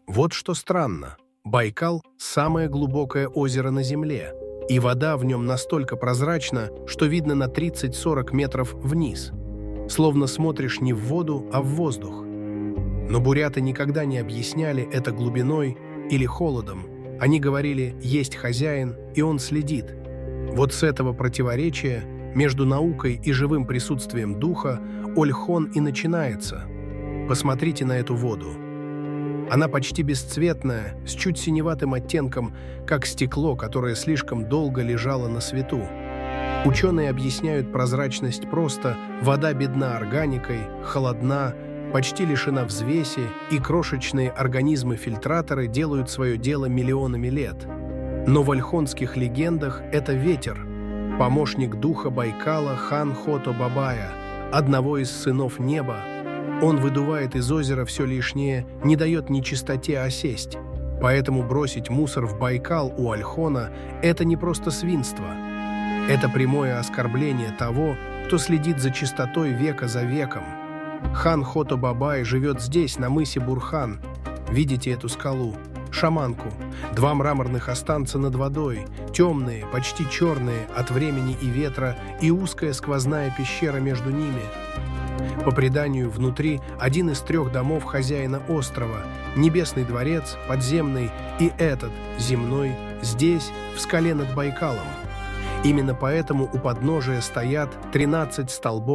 Вот что странно. Байкал– самое глубокое озеро на Земле, и вода в нем настолько прозрачна, что видно на 30-40 метров вниз. Словно смотришь не в воду, а в воздух. Но буряты никогда не объясняли это глубиной или холодом. Они говорили «есть хозяин, и он следит». Вот с этого противоречия между наукой и живым присутствием духа Ольхон и начинается. Посмотрите на эту воду. Она почти бесцветная, с чуть синеватым оттенком, как стекло, которое слишком долго лежало на свету. Ученые объясняют прозрачность просто: вода бедна органикой, холодна, почти лишена взвеси, и крошечные организмы-фильтраторы делают свое дело миллионами лет. Но в ольхонских легендах это ветер, помощник духа Байкала Хан-Хото-Бабая, одного из сынов неба. Он выдувает из озера все лишнее, не дает нечистоте осесть. Поэтому бросить мусор в Байкал у Ольхона – это не просто свинство. Это прямое оскорбление того, кто следит за чистотой века за веком. Хан-Хото-Бабай живет здесь, на мысе Бурхан. Видите эту скалу? Шаманку. 2 мраморных останца над водой, темные, почти черные от времени и ветра, и узкая сквозная пещера между ними. По преданию, внутри один из 3 домов хозяина острова, небесный дворец, подземный и этот, земной, здесь, в скале над Байкалом. Именно поэтому у подножия стоят 13 столбов